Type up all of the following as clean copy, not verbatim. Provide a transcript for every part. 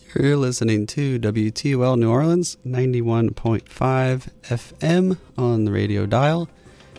You're listening to WTOL New Orleans, 91.5 FM on the radio dial,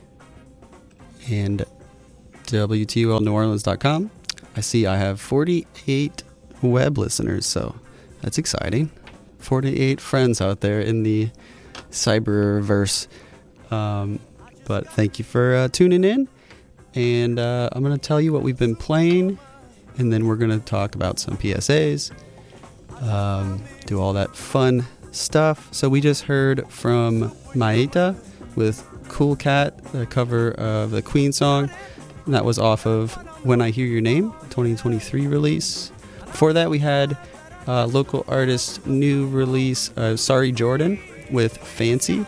and WTOLNewOrleans.com. I see I have 48 web listeners, so that's exciting. 48 friends out there in the cyberverse. But thank you for tuning in, and I'm going to tell you what we've been playing, and then we're going to talk about some PSAs. Do all that fun stuff. So we just heard from Maeta with Cool Cat, the cover of the Queen song, and that was off of When I Hear Your Name, 2023 release. Before that we had local artist new release, Sorry Jordan with Fancy.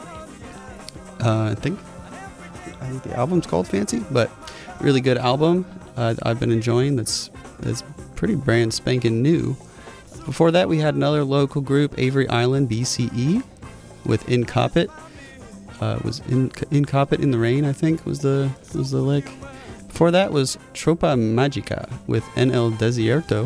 I think the album's called Fancy, but really good album. I've been enjoying. That's pretty brand spanking new. Before that, we had another local group, Avery Island BCE, with Incopit. Was Incopit in the Rain, I think, was the lick. Before that was Tropa Magica with NL Desierto.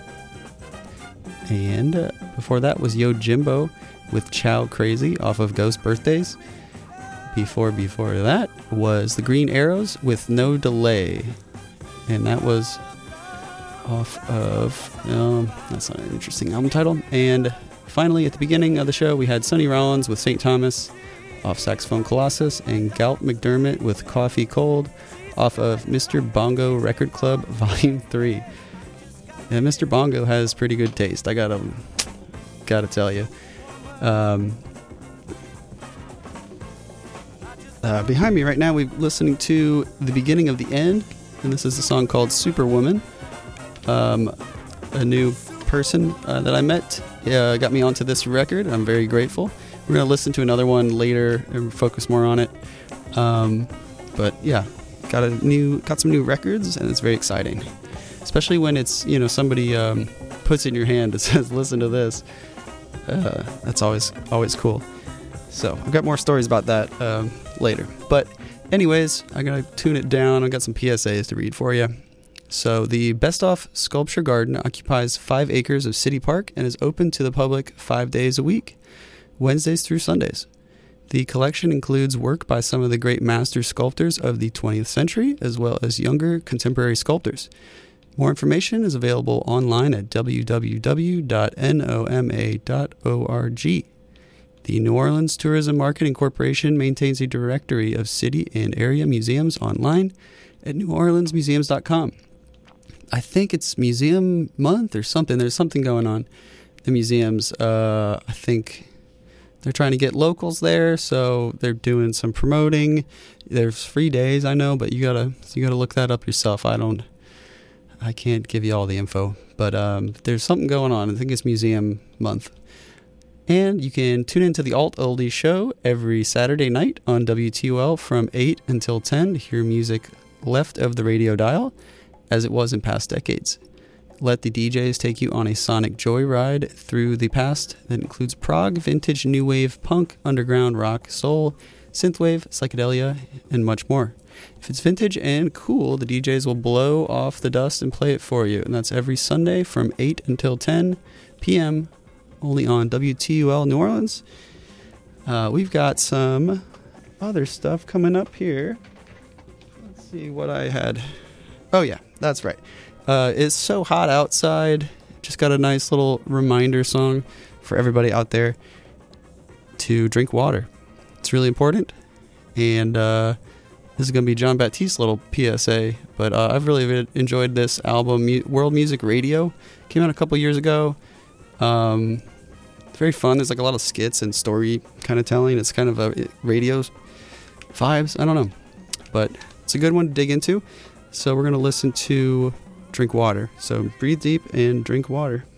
And before that was Yo Jimbo with Chow Crazy off of Ghost Birthdays. Before that was the Green Arrows with No Delay. And that was off of, that's not an interesting album title. And finally, at the beginning of the show, we had Sonny Rollins with St. Thomas off Saxophone Colossus, and Galt McDermott with Coffee Cold off of Mr. Bongo Record Club Volume 3. And Mr. Bongo has pretty good taste, I gotta tell you. Behind me right now, we're listening to the beginning of the end, and this is a song called Superwoman. A new person that I met got me onto this record. I'm very grateful. We're going to listen to another one later and focus more on it. But yeah, got some new records, and it's very exciting. Especially when it's, somebody puts it in your hand and says, listen to this. That's always cool. So I've got more stories about that later. But anyways, I'm going to tune it down. I've got some PSAs to read for you. So the Best Off Sculpture Garden occupies 5 acres of City Park and is open to the public 5 days a week, Wednesdays through Sundays. The collection includes work by some of the great master sculptors of the 20th century, as well as younger contemporary sculptors. More information is available online at www.noma.org. The New Orleans Tourism Marketing Corporation maintains a directory of city and area museums online at neworleansmuseums.com. I think it's Museum Month or something. There's something going on. The museums, I think they're trying to get locals there, so they're doing some promoting. There's free days, I know, but you gotta look that up yourself. I can't give you all the info, but there's something going on. I think it's Museum Month. And you can tune into the Alt Oldie Show every Saturday night on WTOL from 8 until 10 to hear music left of the radio dial, as it was in past decades. Let the DJs take you on a sonic joyride through the past that includes prog, vintage, new wave, punk, underground, rock, soul, synthwave, psychedelia, and much more. If it's vintage and cool, the DJs will blow off the dust and play it for you. And that's every Sunday from 8 until 10 p.m. only on WTUL New Orleans. We've got some other stuff coming up here. Let's see what I had. Oh yeah, that's right. It's so hot outside. Just got a nice little reminder song for everybody out there to drink water. It's really important. And this is going to be John Baptiste's little PSA. But I've really enjoyed this album, World Music Radio. Came out a couple years ago. It's very fun. There's like a lot of skits and story kind of telling. It's kind of a radio vibes. I don't know. But it's a good one to dig into. So we're going to listen to Drink Water. So breathe deep and drink water.